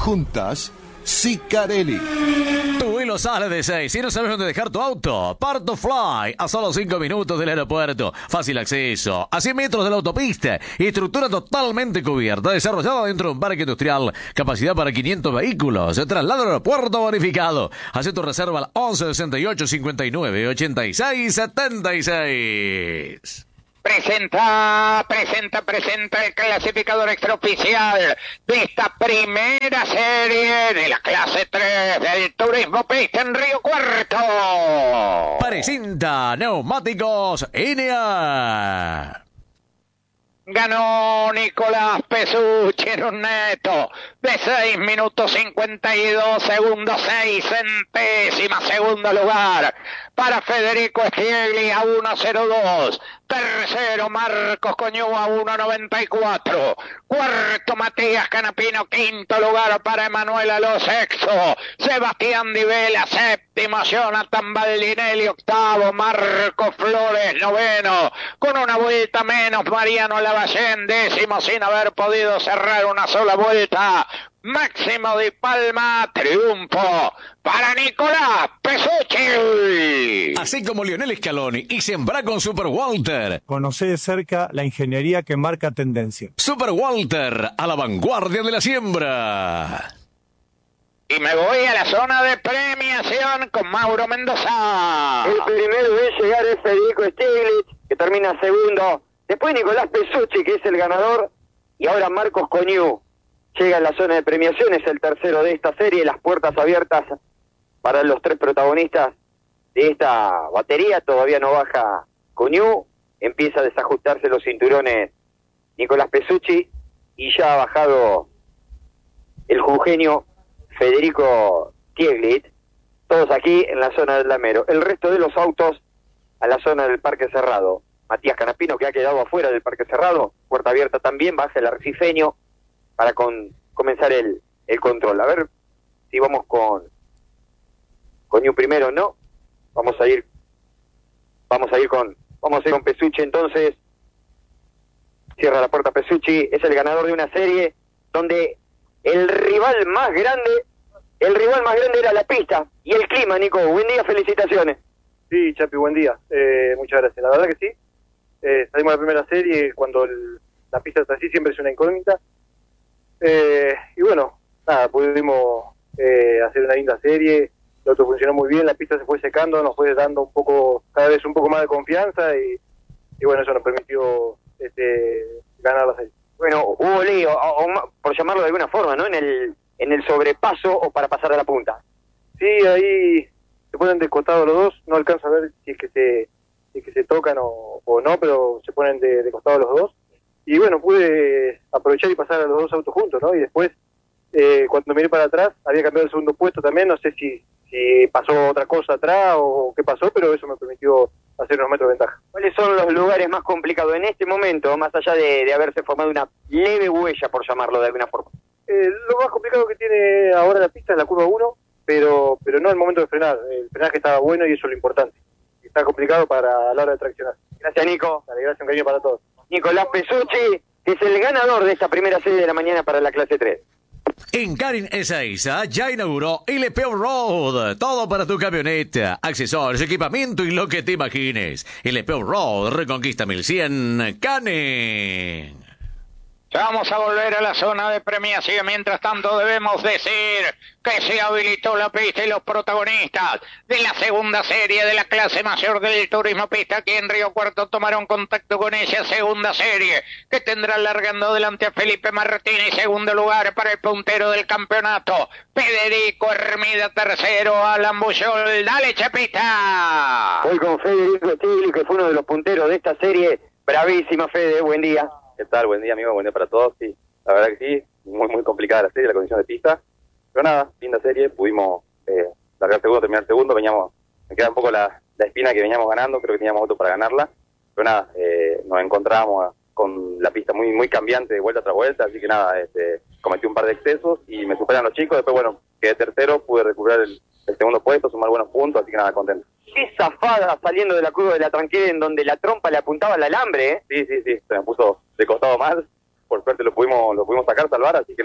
Juntas, Sicarelli. Tu vuelo sale de 6 y no sabes dónde dejar tu auto. Parto Fly, a solo 5 minutos del aeropuerto. Fácil acceso, a 100 metros de la autopista. Estructura totalmente cubierta, desarrollada dentro de un parque industrial. Capacidad para 500 vehículos. Traslado al aeropuerto bonificado. Haz tu reserva al 11 68 59 86 76. Presenta el clasificador extraoficial de esta primera serie de la clase 3 del Turismo Pista en Río Cuarto. Presenta Neumáticos Enea. Ganó Nicolás Pesucci en un neto de 6 minutos 52 segundos, 6 centésimas. Segundo lugar para Federico Stiegli a 1.02. Tercero Marcos Coñú a 1.94. Cuarto Matías Canapino. Quinto lugar para Emanuel Alosexo. Sebastián Di Vela. Séptimo Jonathan Baldinelli. Octavo Marco Flores. Noveno con una vuelta menos Mariano Lavallén. Décimo sin haber podido cerrar una sola vuelta Máximo Di Palma. Triunfo para Nicolás Pesucci. Así como Lionel Scaloni y Sembra con Super Walter. Conocé de cerca la ingeniería que marca tendencia. Super Walter, a la vanguardia de la siembra. Y me voy a la zona de premiación con Mauro Mendoza. El primero de llegar es Federico Stiglitz, que termina segundo. Después Nicolás Pesucci, que es el ganador. Y ahora Marcos Coñú llega a la zona de premiación, es el tercero de esta serie. Las puertas abiertas para los tres protagonistas de esta batería. Todavía no baja Coñú. Empieza a desajustarse los cinturones Nicolás Pesucci. Y ya ha bajado el jujeño Federico Stiglitz. Todos aquí en la zona del Lamero. El resto de los autos a la zona del Parque Cerrado. Matías Canapino, que ha quedado afuera del Parque Cerrado. Puerta abierta también, baja el arrecifeño para comenzar el control. A ver si vamos con Coñú primero, ¿no? Vamos a ir con Pesucci. Entonces cierra la puerta Pesucci, es el ganador de una serie donde el rival más grande era la pista y el clima. Nico, buen día, felicitaciones. Sí, Chapi, buen día. Muchas gracias. La verdad que sí. Salimos a la primera serie cuando la pista está así, siempre es una incógnita. Y bueno, nada, pudimos hacer una linda serie. El auto funcionó muy bien, la pista se fue secando, nos fue dando cada vez un poco más de confianza y bueno, eso nos permitió ganar la serie. Bueno, hubo lío, por llamarlo de alguna forma, ¿no? En el sobrepaso o para pasar a la punta. Sí, ahí se ponen de costado los dos, no alcanzo a ver si es que se tocan o no, pero se ponen de costado los dos. Y bueno, pude aprovechar y pasar a los dos autos juntos, ¿no? Y después, cuando miré para atrás, había cambiado el segundo puesto también, no sé si pasó otra cosa atrás o qué pasó, pero eso me permitió hacer unos metros de ventaja. ¿Cuáles son los lugares más complicados en este momento, más allá de haberse formado una leve huella, por llamarlo de alguna forma? Lo más complicado que tiene ahora la pista es la curva 1, pero no el momento de frenar. El frenaje estaba bueno y eso es lo importante. Está complicado para la hora de traccionar. Gracias, Nico. Dale, gracias, un cariño para todos. Nicolás Pesucci es el ganador de esta primera serie de la mañana para la clase 3. En Karin Ezeiza ya inauguró LP Road. Todo para tu camioneta, accesorios, equipamiento y lo que te imagines. LP Road, Reconquista 1100, Canen. Ya vamos a volver a la zona de premiación. Mientras tanto debemos decir que se habilitó la pista y los protagonistas de la segunda serie de la clase mayor del Turismo Pista aquí en Río Cuarto tomaron contacto con esa segunda serie que tendrá largando delante a Felipe Martínez, segundo lugar para el puntero del campeonato Federico Hermida, tercero Alan Bullol. Dale, Chapita. Hoy con Federico Stiglitz, que fue uno de los punteros de esta serie. Bravísima, Fede, buen día. ¿Qué tal? Buen día, amigo. Buen día para todos. Sí, la verdad que sí, muy complicada la serie, la condición de pista. Pero nada, linda serie. Pudimos largar segundo, terminar segundo. Me queda un poco la espina que veníamos ganando. Creo que teníamos auto para ganarla. Pero nada, nos encontramos con la pista muy cambiante de vuelta tras vuelta. Así que nada, cometí un par de excesos y me superan los chicos. Después, bueno, quedé tercero. Pude recuperar el segundo puesto, sumar buenos puntos. Así que nada, contento. Qué zafada saliendo de la curva de la Tranquera en donde la trompa le apuntaba al alambre, ¿eh? Sí. Se me puso de costado mal. Por suerte lo pudimos sacar, salvar. Así que nada,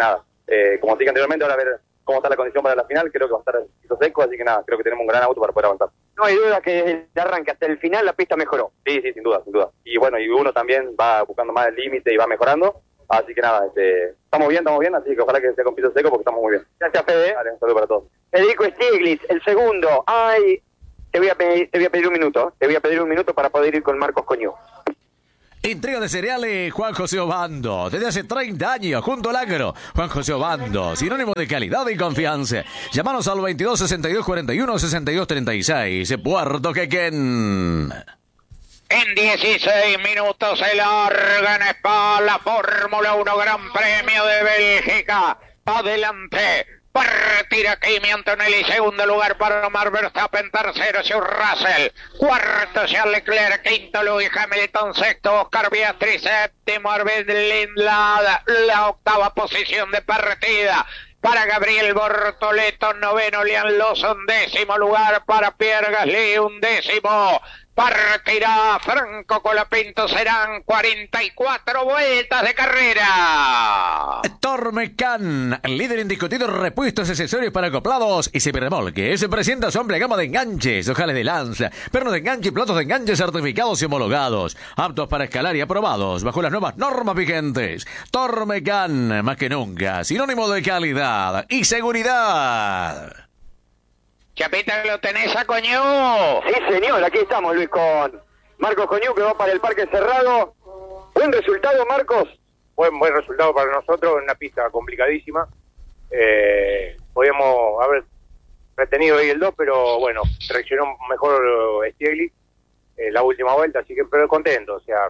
como dije anteriormente, ahora a ver cómo está la condición para la final. Creo que va a estar piso seco, así que nada, creo que tenemos un gran auto para poder avanzar. No hay duda que desde el arranque hasta el final la pista mejoró. Sí, sin duda, sin duda. Y bueno, y uno también va buscando más el límite y va mejorando. Así que nada, estamos bien, así que ojalá que sea con piso seco porque estamos muy bien. Gracias, Fede. Vale, un saludo para todos. Federico Stiglitz, el segundo. Te voy a pedir un minuto. Te voy a pedir un minuto para poder ir con Marcos Coñú. Entrega de cereales Juan José Obando. Desde hace 30 años, junto al agro. Juan José Obando, sinónimo de calidad y confianza. Llámanos al 22 62 41 62 36. Puerto Quequén. En 16 minutos se larga en Spa la Fórmula 1 Gran Premio de Bélgica. Adelante. Partida Kimi Antonelli, segundo lugar para Omar Verstappen, tercero George Russell, cuarto Charles Leclerc, quinto Lewis Hamilton, sexto Oscar Piastri, séptimo Arvid Lindblad, la octava posición de partida para Gabriel Bortoleto, noveno Liam Lawson, décimo lugar para Pierre Gasly, undécimo. Partirá Franco Colapinto, serán 44 vueltas de carrera. Tormecan, líder indiscutido en repuestos, accesorios para acoplados y semirremolques. Se presenta su amplia gama de enganches, ojales de lanza, pernos de enganche y platos de enganche certificados y homologados, aptos para escalar y aprobados bajo las nuevas normas vigentes. Tormecan, más que nunca, sinónimo de calidad y seguridad. Chapita, ¿lo tenés a Coñú? Sí, señor, aquí estamos, Luis, con Marcos Coñú, que va para el Parque Cerrado. Buen resultado, Marcos. Buen resultado para nosotros, en una pista complicadísima. Podíamos haber retenido ahí el 2, pero bueno, reaccionó mejor Stiglitz la última vuelta, así que pero contento. O sea,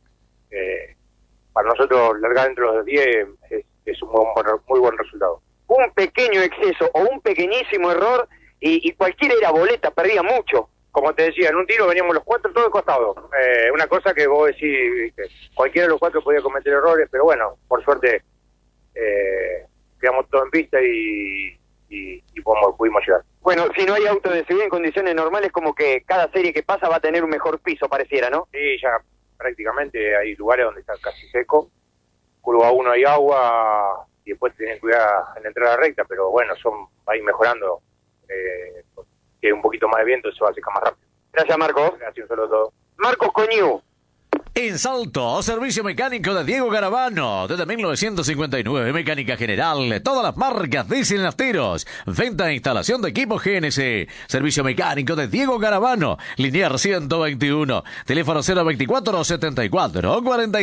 para nosotros largar dentro de los 10 es un muy buen resultado. Un pequeño exceso o un pequeñísimo error y cualquiera era boleta, perdía mucho. Como te decía, en un tiro veníamos los 4 todos costados. Una cosa que vos decís, ¿viste? Cualquiera de los 4 podía cometer errores, pero bueno, por suerte quedamos todos en pista y pudimos llegar. Bueno, si no hay auto de seguridad en condiciones normales, como que cada serie que pasa va a tener un mejor piso, pareciera, ¿no? Sí, ya prácticamente hay lugares donde está casi seco. Curva 1 hay agua y después tienen cuidado en la entrada recta, pero bueno, va a ir mejorando. Que un poquito más de viento, eso va a secar más rápido. Gracias, Marcos. Gracias, un saludo a todos. Marcos Coñú. En Salto, servicio mecánico de Diego Garavano, desde 1959, mecánica general, todas las marcas, diésel nafteros, venta e instalación de equipos GNC, servicio mecánico de Diego Garavano, Linier 121, teléfono 024 74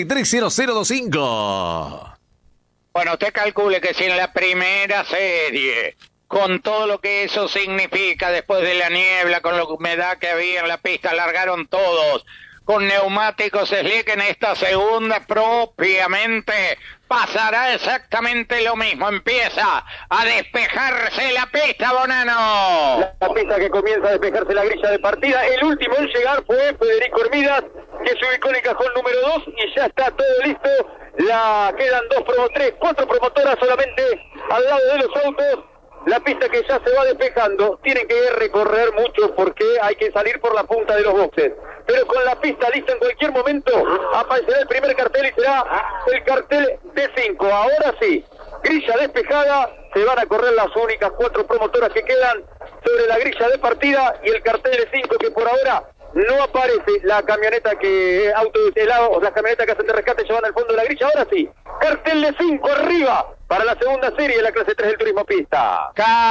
430025. Bueno, usted calcule que si en la primera serie, con todo lo que eso significa después de la niebla, con la humedad que había en la pista, largaron todos con neumáticos slick, en esta segunda propiamente pasará exactamente lo mismo. Empieza a despejarse la pista, Bonano. La pista que comienza a despejarse la grilla de partida. El último en llegar fue Federico Hermidas, que se ubicó en el cajón número 2 y ya está todo listo. Quedan 4 promotoras solamente al lado de los autos. La pista que ya se va despejando, tienen que recorrer mucho porque hay que salir por la punta de los boxes. Pero con la pista lista en cualquier momento aparecerá el primer cartel y será el cartel D5. Ahora sí, grilla despejada, se van a correr las únicas 4 promotoras que quedan sobre la grilla de partida y el cartel D5 que por ahora no aparece. La camioneta que las camionetas que hacen de rescate llevan al fondo de la grilla. Ahora sí, cartel D5 arriba para la segunda serie de la clase 3 del turismo pista.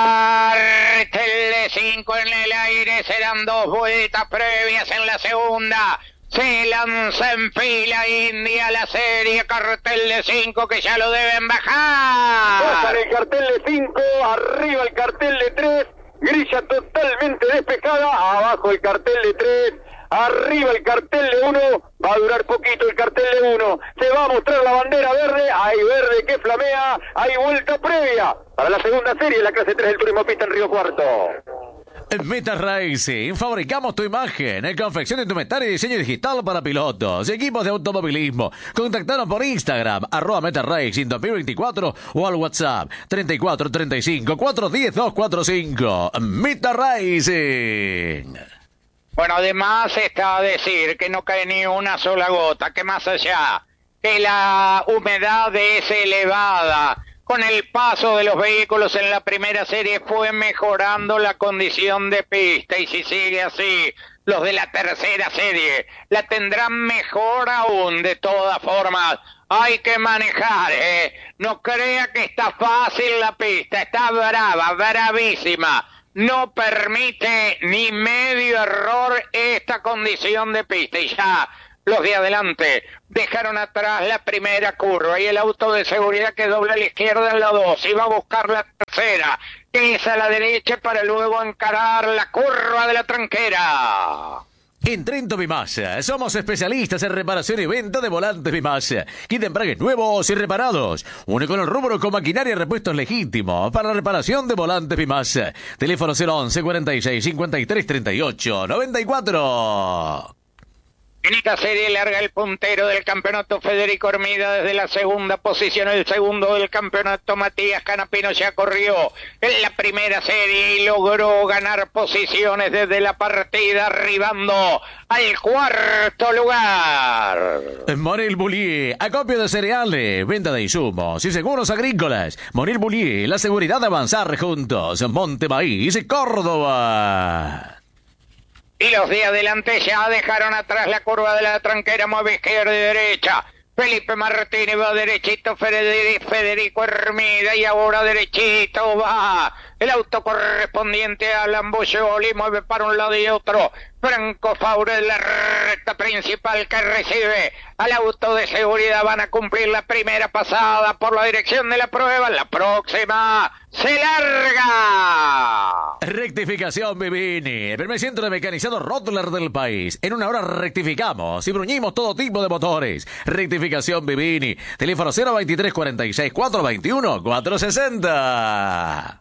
Cartel de 5 en el aire, serán 2 vueltas previas en la segunda. Se lanza en fila India la serie, cartel de 5 que ya lo deben bajar. Bajan el cartel de 5, arriba el cartel de 3, grilla totalmente despejada, abajo el cartel de 3. Arriba el cartel de 1, va a durar poquito el cartel de 1, se va a mostrar la bandera verde, hay verde que flamea, hay vuelta previa para la segunda serie de la clase 3 del turismo pista en Río Cuarto. Meta Racing, fabricamos tu imagen, confección de indumentaria y diseño digital para pilotos, equipos de automovilismo. Contactanos por Instagram, @Meta Racing 2024 o al WhatsApp 34 35 410 245. Meta Racing. Bueno, además está a decir que no cae ni una sola gota, que más allá que la humedad es elevada, Con el paso de los vehículos en la primera serie fue mejorando la condición de pista, y si sigue así, los de la tercera serie la tendrán mejor aún. De todas formas, hay que manejar, no crea que está fácil la pista, está brava, bravísima. No permite ni medio error esta condición de pista, y ya los de adelante dejaron atrás la primera curva y el auto de seguridad que dobla a la izquierda en la 2 y va a buscar la tercera, que es a la derecha, para luego encarar la curva de la tranquera. En Trento Bimasa somos especialistas en reparación y venta de volantes Bimasa. Kit embragues nuevos y reparados. Único en el rubro con maquinaria y repuestos legítimos para la reparación de volantes Bimasa. Teléfono 011 46 53 38 94. En esta serie larga el puntero del campeonato Federico Hermida desde la segunda posición. El segundo del campeonato Matías Canapino ya corrió en la primera serie y logró ganar posiciones desde la partida, arribando al cuarto lugar. Monil Bullier, acopio de cereales, venta de insumos y seguros agrícolas. Monil Bullier, la seguridad de avanzar juntos. Monte Maíz, Córdoba. Y los de adelante ya dejaron atrás la curva de la tranquera, mueve izquierda y derecha. Felipe Martínez va derechito, Federico Hermida, y ahora derechito va el auto correspondiente a Lambucioli, mueve para un lado y otro. Franco Faure de la recta principal que recibe al auto de seguridad. Van a cumplir la primera pasada por la dirección de la prueba. La próxima se larga. Rectificación Vivini, el primer centro de mecanizado Rottler del país. En una hora rectificamos y bruñimos todo tipo de motores. Rectificación Vivini, teléfono 023 46 421 460.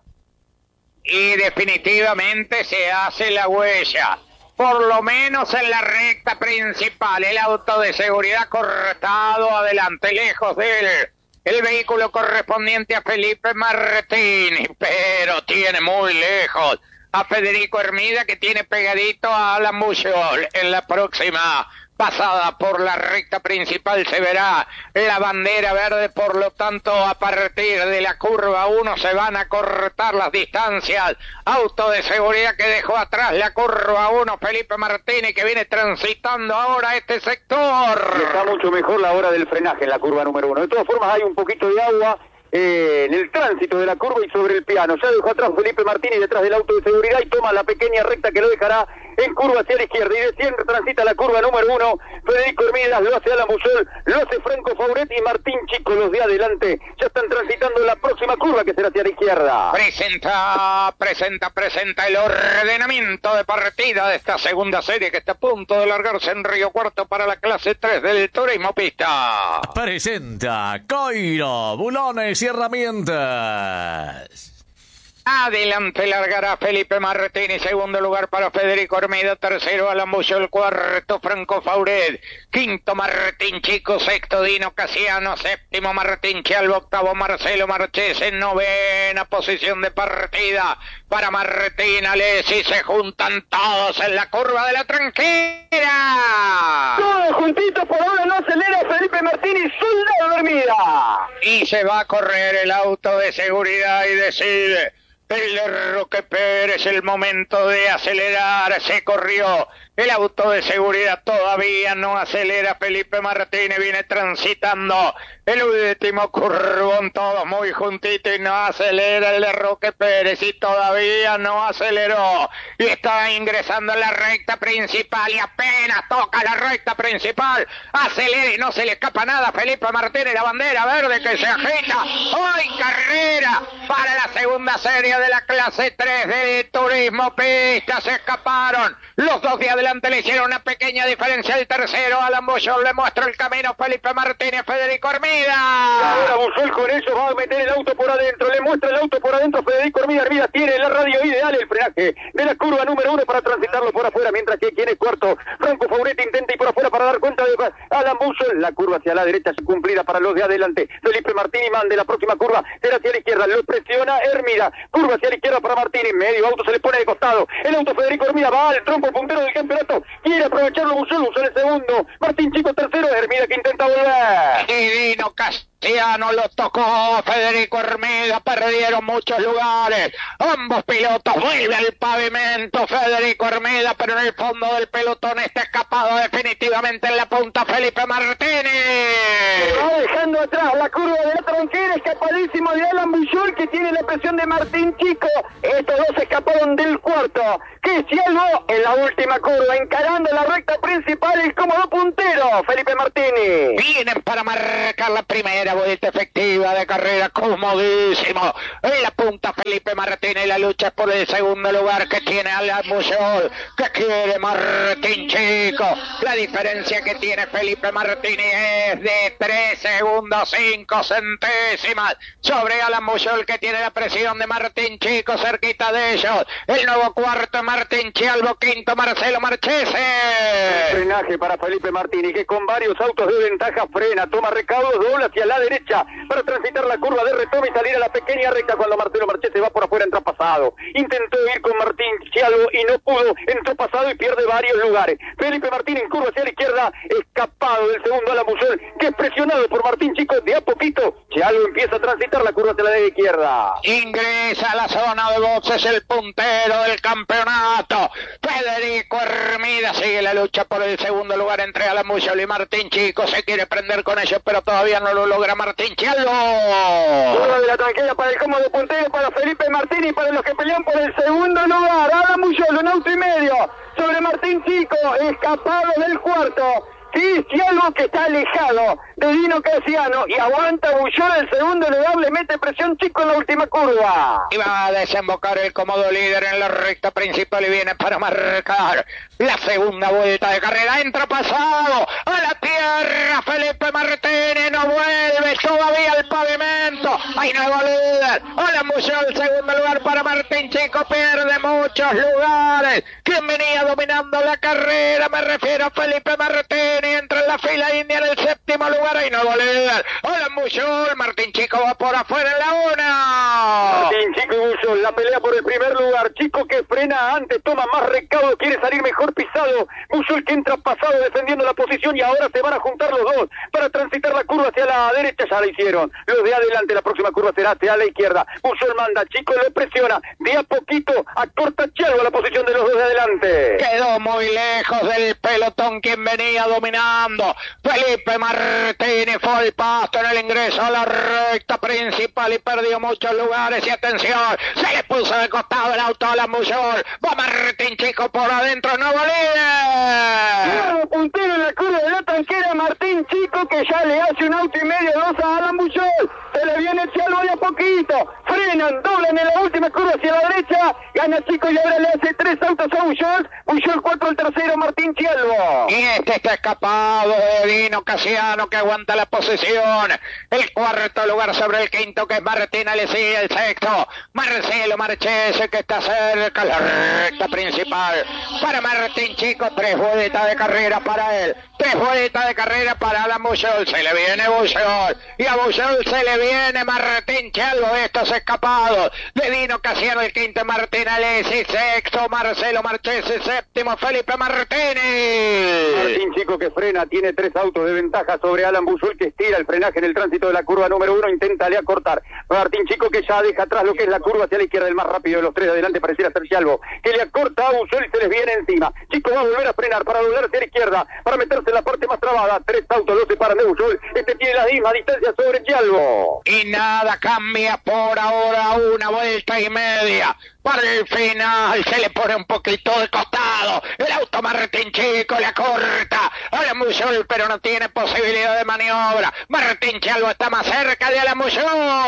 Y definitivamente se hace la huella, por lo menos en la recta principal. El auto de seguridad cortado adelante, lejos de él el vehículo correspondiente a Felipe Martínez, pero tiene muy lejos a Federico Hermida, que tiene pegadito a Alan Buchol. En la próxima pasada por la recta principal se verá la bandera verde, por lo tanto a partir de la curva 1 se van a cortar las distancias. Auto de seguridad que dejó atrás la curva 1, Felipe Martínez, que viene transitando ahora este sector. Está mucho mejor la hora del frenaje en la curva número 1. De todas formas hay un poquito de agua en el tránsito de la curva y sobre el piano. Ya dejó atrás Felipe Martínez detrás del auto de seguridad y toma la pequeña recta que lo dejará en curva hacia la izquierda, y de siempre transita la curva número 1. Federico Hermida lo hace Alan Buchol, lo hace Franco Fauret y Martín Chico, los de adelante. Ya están transitando la próxima curva, que será hacia la izquierda. Presenta el ordenamiento de partida de esta segunda serie, que está a punto de largarse en Río Cuarto para la clase 3 del turismo pista. Presenta Coiro, bulones y herramientas. Adelante largará Felipe Martínez, segundo lugar para Federico Hermida, tercero Alan Buchol, cuarto Franco Fauret, quinto Martín Chico, sexto Dino Casiano, séptimo Martín Chialvo, octavo Marcelo Marchese, novena posición de partida para Martín Alessi. Se juntan todos en la curva de la tranquera. Todos juntitos, por ahora no acelera Felipe Martínez, soldado Hermida. Y se va a correr el auto de seguridad y decide el de Roque Pérez, el momento de acelerar. Se corrió el auto de seguridad, todavía no acelera Felipe Martínez, viene transitando el último curvón, todos muy juntitos, y no acelera el de Roque Pérez, y todavía no aceleró, y está ingresando en la recta principal, y apenas toca la recta principal, acelera y no se le escapa nada a Felipe Martínez. La bandera verde que se agita. Hoy carrera para la segunda serie de la clase 3 de turismo pista. Se escaparon los dos de adelante, le hicieron una pequeña diferencia. El tercero, Alan Buchol, le muestra el camino Felipe Martínez, Federico Hermida. Ahora Buchol con eso va a meter el auto por adentro, le muestra el auto por adentro Federico Hermida. Hermida tiene la radio ideal, el frenaje de la curva número 1 para transitarlo por afuera, mientras que quien es cuarto, Franco Fauret, intenta ir por afuera para dar cuenta de Alan Buchol. La curva hacia la derecha se cumplirá para los de adelante. Felipe Martínez mande la próxima curva, será hacia la izquierda, lo presiona Hermida, curva hacia la izquierda para Martínez, medio auto se le pone de costado, el auto Federico Hermida va al trompo puntero del campeonato, quiere aprovecharlo Buchol, usa el segundo, Martín Chico tercero, Hermida que intenta volver. Y Dino Casiano Casiano, lo tocó Federico Hermida, perdieron muchos lugares. Ambos pilotos vuelve al pavimento Federico Hermida, pero en el fondo del pelotón está escapado definitivamente en la punta Felipe Martínez. Va dejando atrás la curva de la tranquera, escapadísimo de Alan Bujol, que tiene la presión de Martín Chico. Estos dos escaparon del cuarto. Cristiano en la última curva, encarando la recta principal, el cómodo puntero, Felipe Martínez. Vienen para marcar la primera vuelta efectiva de carrera, comodísimo. En la punta Felipe Martínez, la lucha es por el segundo lugar que tiene Alan Bujol, que quiere Martín Chico. La diferencia que tiene Felipe Martínez es de 3 segundos 5 centésimas sobre Alan Bujol, que tiene la presión de Martín Chico cerquita de ellos. El nuevo cuarto Martín Chialvo, quinto Marcelo Marchese. Frenaje para Felipe Martínez, que con varios autos de ventaja frena, toma recaudos, dobla hacia la derecha para transitar la curva de retoma y salir a la pequeña recta cuando Marcelo Marchese va por afuera, entra pasado. Intentó ir con Martín Chialvo y no pudo, entró pasado y pierde varios lugares. Felipe Martínez en curva hacia la izquierda, escapado del segundo Alan Bujol, que es presionado por Martín Chico de a poquito. Chialvo empieza a transitar la curva hacia la izquierda. Ingresa a la zona de boxes el puntero del campeonato, Federico Hermida. Sigue la lucha por el segundo lugar entre Alan Bujol y Martín Chico. Se quiere prender con ellos, pero todavía no lo logra Martín Chialvo. Curva de la tranquila para el cómodo puntero, para Felipe Martínez y para los que pelean por el segundo lugar. Alan Bujol, un auto y medio sobre Martín Chico, escapado del cuarto. Cristiano, que está alejado de Dino Casiano, y aguanta Bujol el segundo lugar, le mete presión Chico en la última curva. Y va a desembocar el cómodo líder en la recta principal y viene para marcar la segunda vuelta de carrera. Entra pasado a la tierra Felipe Martínez, no vuelve todavía al pavimento. Hay nuevo líder, Alan Bujol, segundo lugar para Martín Chico, pierde muchos lugares. ¿Quién venía dominando la carrera? Me refiero a Felipe Martínez. Entra en la fila india en el séptimo lugar. Hay nuevo líder, Alan Bujol. Martín Chico va por afuera en la una. Martín Chico y Bujol, la pelea por el primer lugar. Chico que frena antes, toma más recaudo, quiere salir mejor pisado. Bujol que entra pasado defendiendo la posición, y ahora se van a juntar los dos para transitar la curva hacia la derecha. Ya la hicieron los de adelante, la próxima curva será hacia la izquierda. Bujol manda, Chico lo presiona de a poquito, acorta Chialvo la posición de los dos de adelante. Quedó muy lejos del pelotón quien venía dominando. Felipe Martínez fue al pasto en el ingreso a la recta principal y perdió muchos lugares. Y atención, se le puso de costado el auto a Alan Bujol. Va Martín Chico por adentro, nuevo líder. Nuevo puntero en la curva de la tranquera, Martín Chico, que ya le hace un auto y medio, dos a Alan Bujol. Se le viene Chialvo de a poquito, frenan, doblan en la última curva hacia la derecha, gana Chico y ahora le hace 3 autos a Bujol. Bujol 4 el tercero, Martín Chialvo. Y este está escapado de Dino Casiano, que aguanta la posición. El cuarto lugar sobre el quinto, que es Martín Alessi. El sexto, Marcelo Marchese, que está cerca la recta principal. Para Martín Chico, 3 vueltas de carrera para él. 3 vueltas de carrera para Alan Bujol. Se le viene Bujol. Y a Bujol se le viene Martín Chialvo. Estos escapados de Dino Casiano. El quinto, Martín Alessi. Sexto, Marcelo Marchese. Séptimo, Felipe Martínez. Martín Chico que frena, tiene 3 autos de ventaja sobre Alan Bujol, que estira el frenaje en el tránsito de la curva número 1, intenta le acortar. Martín Chico que ya deja atrás lo que es la curva hacia la izquierda, el más rápido de los 3 de adelante pareciera ser Chialvo, que le acorta a Bujol y se les viene encima. Chico va a volver a frenar para doblar hacia la izquierda, para meterse en la parte más trabada. 3 autos lo separan de Bujol, este tiene la misma distancia sobre Chialvo. Y nada cambia por ahora, una vuelta y media. Para el final se le pone un poquito de costado. El auto Martín Chico le acorta Alan Bujol, pero no tiene posibilidad de maniobra. Martín Chialvo está más cerca de Alan Bujol.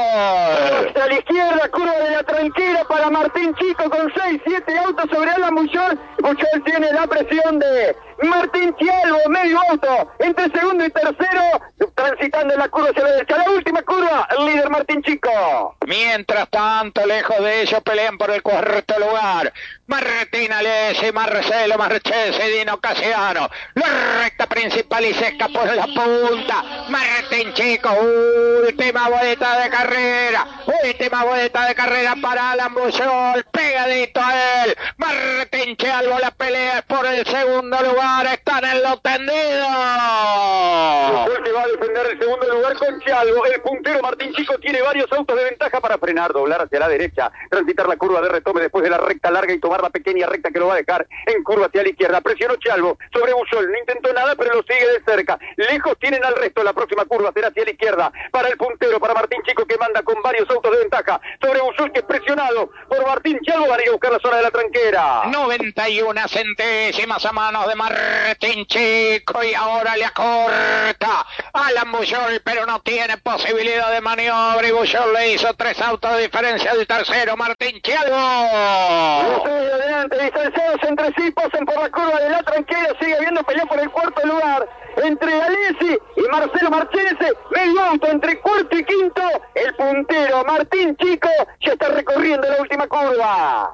A la izquierda, curva de la tranquera para Martín Chico con 6-7 autos sobre Alan Bujol. Bujol tiene la presión de Martín Chialvo, medio auto entre segundo y tercero, transitando en la curva hacia la derecha. La última curva, el líder Martín Chico. Mientras tanto, lejos de ellos pelean por el cuarto lugar Martín Alessi, Marcelo Marchese y Dino Casiano. La recta principal y se escapó en la punta Martín Chico. Última vuelta de carrera. Última vuelta de carrera para Alan Bujol. Pegadito a él Martín Chialvo. La pelea es por el segundo lugar. Es están en lo tendido. Que va a defender el segundo lugar con Chalvo. El puntero Martín Chico tiene varios autos de ventaja para frenar, doblar hacia la derecha, transitar la curva de retome después de la recta larga y tomar la pequeña recta que lo va a dejar en curva hacia la izquierda. Presionó Chalvo sobre Bullol, no intentó nada, pero lo sigue de cerca. Lejos tienen al resto, la próxima curva será hacia la izquierda para el puntero, para Martín Chico, que manda con varios autos de ventaja sobre Bullol, que es presionado por Martín Chalvo. Van a ir a buscar la zona de la tranquera. 91 centésimas a manos de Martín Chico y ahora le acorta Alan Bullol, pero no tiene posibilidad de maniobra y Bullol le hizo 3 autos de diferencia del tercero, Martín Chalvo. Adelante, distanciados entre sí, pasan por la curva de la tranquera, sigue habiendo pelea por el cuarto lugar entre Alessi y Marcelo Marchese, medio auto entre cuarto y quinto, el puntero Martín Chico ya está recorriendo la última curva.